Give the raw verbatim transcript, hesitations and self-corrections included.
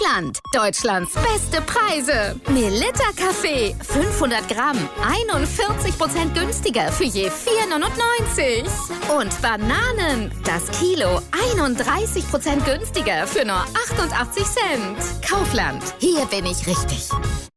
Kaufland. Deutschlands beste Preise. Melitta Kaffee. fünfhundert Gramm. einundvierzig Prozent günstiger für je vier neunundneunzig. Und Bananen. Das Kilo einunddreißig Prozent günstiger für nur achtundachtzig Cent. Kaufland. Hier bin ich richtig.